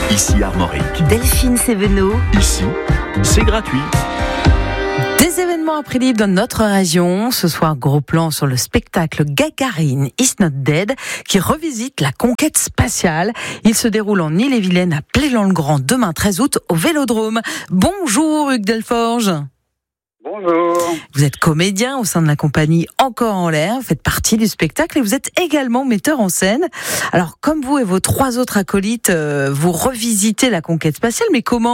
Ici Armorique. Delphine Sévenot. Ici, c'est gratuit. Des événements à Prix-Libre dans notre région. Ce soir, gros plan sur le spectacle Gagarine Is Not Dead qui revisite la conquête spatiale. Il se déroule en Ille-et-Vilaine à Plélan-le-Grand demain 13 août au Vélodrome. Bonjour Hugues Delforge. Bonjour. Vous êtes comédien au sein de la compagnie Encore en l'air, vous faites partie du spectacle et vous êtes également metteur en scène. Alors, comme vous et vos 3 autres acolytes, vous revisitez la conquête spatiale, mais comment ?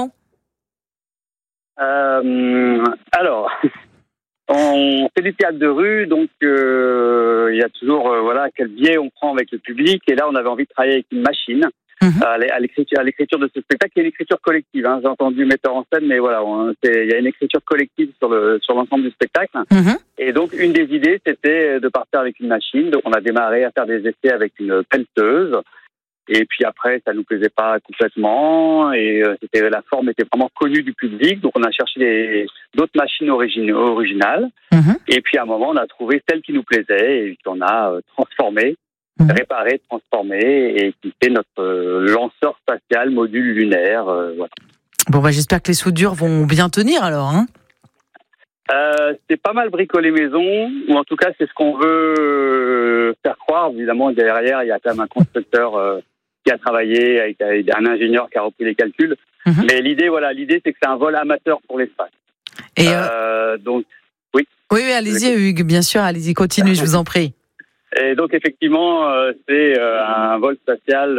Alors, on fait du théâtre de rue, donc il y a toujours quel biais on prend avec le public. Et là, on avait envie de travailler avec une machine. À l'écriture de ce spectacle, il y a une écriture collective. J'ai entendu metteur en scène, mais voilà, il y a une écriture collective sur l'ensemble du spectacle. Et donc, une des idées, c'était de partir avec une machine. Donc, on a démarré à faire des essais avec une pelleteuse. Et puis après, ça nous plaisait pas complètement. Et la forme était vraiment connue du public. Donc, on a cherché d'autres machines originales. Et puis, à un moment, on a trouvé celle qui nous plaisait et qu'on a transformée. Réparé, transformé, et qui fait notre lanceur spatial, module lunaire. Voilà. Bon, j'espère que les soudures vont bien tenir alors. C'est pas mal bricolé maison, ou en tout cas c'est ce qu'on veut faire croire. Évidemment, derrière, il y a quand même un constructeur qui a travaillé, avec un ingénieur qui a repris les calculs. Mais l'idée, c'est que c'est un vol amateur pour l'espace. Et donc, oui. Oui, allez-y Hugues, bien sûr, allez-y, continuez, je vous en prie. Et donc effectivement, c'est un vol spatial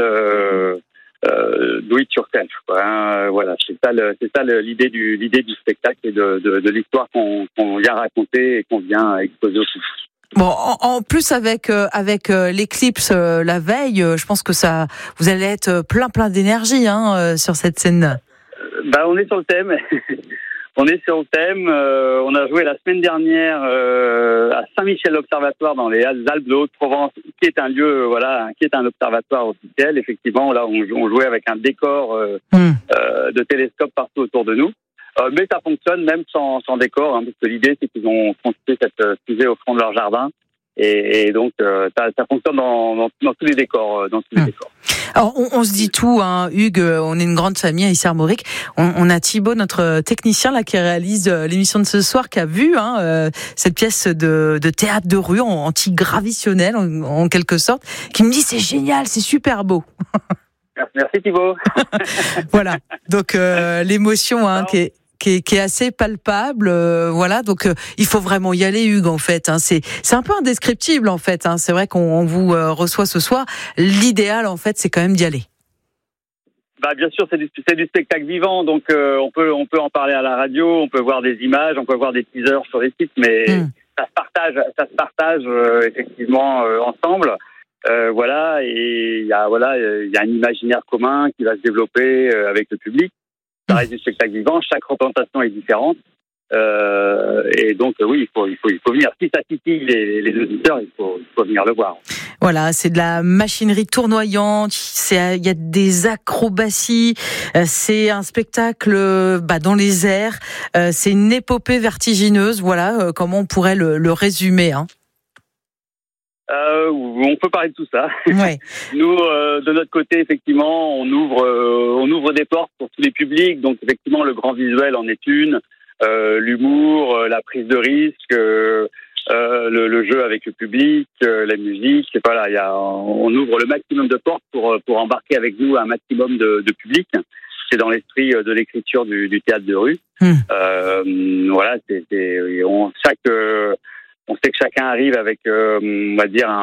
do it yourself. Voilà, c'est ça l'idée du spectacle et de l'histoire qu'on vient raconter et qu'on vient exposer au public. Bon, en plus avec l'éclipse la veille, je pense que vous allez être plein d'énergie sur cette scène. On est sur le thème. On est sur le thème. On a joué la semaine dernière à Saint-Michel-Observatoire dans les Alpes de Haute-Provence, qui est un lieu, qui est un observatoire officiel. Effectivement, là, on jouait avec un décor de télescope partout autour de nous. Mais ça fonctionne même sans décor, parce que l'idée, c'est qu'ils ont construit cette fusée au fond de leur jardin. Et donc, ça fonctionne dans tous les décors. Alors, on se dit tout, Hugues, on est une grande famille ici à Armorique. On a Thibaut, notre technicien, là, qui réalise l'émission de ce soir, qui a vu cette pièce de théâtre de rue anti-gravitionnelle, en quelque sorte, qui me dit c'est génial, c'est super beau. Merci Thibaut. Voilà, donc l'émotion qui est assez palpable, donc il faut vraiment y aller, Hugues, en fait. C'est un peu indescriptible, en fait. C'est vrai qu'on vous reçoit ce soir. L'idéal, en fait, c'est quand même d'y aller. Bien sûr, c'est du spectacle vivant, donc on peut en parler à la radio, on peut voir des images, on peut voir des teasers sur les sites, mais ça se partage effectivement ensemble. Et il y a un imaginaire commun qui va se développer avec le public. Ça reste du spectacle vivant, chaque représentation est différente. Et donc, oui, il faut venir. Si ça titille les auditeurs, il faut venir le voir. Voilà, c'est de la machinerie tournoyante, il y a des acrobaties, c'est un spectacle dans les airs, c'est une épopée vertigineuse, voilà comment on pourrait le résumer. On peut parler de tout ça. Ouais. Nous, de notre côté, effectivement, on ouvre des portes pour tous les publics. Donc, effectivement, le grand visuel en est une, l'humour, la prise de risque, le jeu avec le public, la musique. Voilà, on ouvre le maximum de portes pour embarquer avec nous un maximum de public. C'est dans l'esprit de l'écriture du théâtre de rue. On sait que chacun arrive avec, on va dire,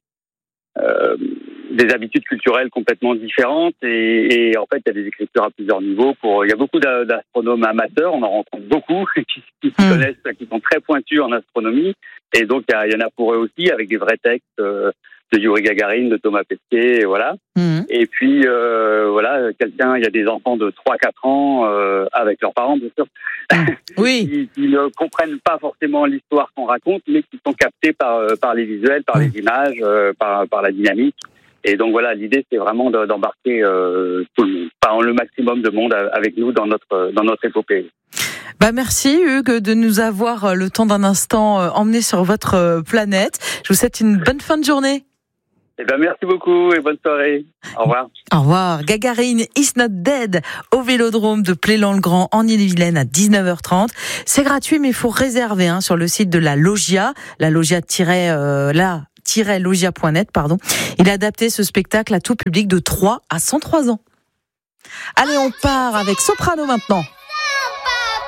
des habitudes culturelles complètement différentes et en fait, il y a des écritures à plusieurs niveaux. Il y a beaucoup d'astronomes amateurs, on en rencontre beaucoup qui connaissent, qui sont très pointus en astronomie. Et donc, il y en a pour eux aussi, avec des vrais textes de Yuri Gagarin, de Thomas Pesquet, et voilà. Et puis, il y a des enfants de 3-4 ans, avec leurs parents, bien sûr, oui. qui ne comprennent pas forcément l'histoire qu'on raconte, mais qui sont captés par les visuels, par les images, par la dynamique. Et donc voilà, l'idée, c'est vraiment d'embarquer tout le maximum de monde avec nous dans notre épopée. Merci Hugues de nous avoir le temps d'un instant emmené sur votre planète. Je vous souhaite une bonne fin de journée. Eh ben, merci beaucoup et bonne soirée. Au revoir. Au revoir. Gagarine is not dead au Vélodrome de Plélan-le-Grand en Ille-et-Vilaine à 19h30. C'est gratuit, mais il faut réserver sur le site de la Logia, la Logia-logia.net, pardon. Il a adapté ce spectacle à tout public de 3 à 103 ans. Allez, on part avec Soprano maintenant.